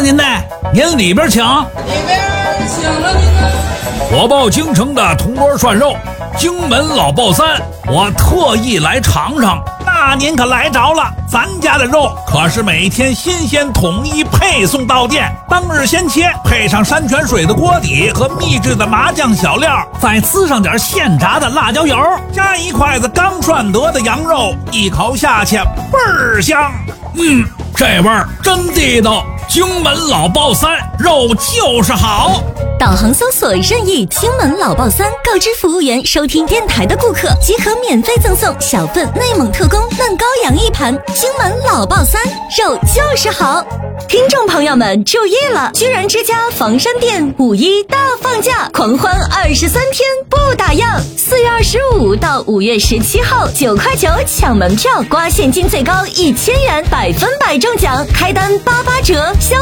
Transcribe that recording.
您呢？您里边请。 里边请了您呢。 我报京城的铜锅涮肉，荆门老爆三，我特意来尝尝。那您可来着了，咱家的肉可是每天新鲜统一配送到店，当日先切，配上山泉水的锅底和秘制的麻酱小料，再滋上点现炸的辣椒油，加一筷子刚涮得的羊肉，一口下去倍儿香。这味儿真地道，荆门老爆三，肉就是好。 导航搜索任意荆门老爆三，告知服务员收听电台的顾客即可免费赠送小份内蒙特供嫩羔羊1盘。荆门老爆三，肉就是好。听众朋友们注意了，居然之家房山店5·1大放价，狂欢23天不打烊。4月25到5月17号，9块9抢门票，刮现金最高1000元，100%中奖，开单88折。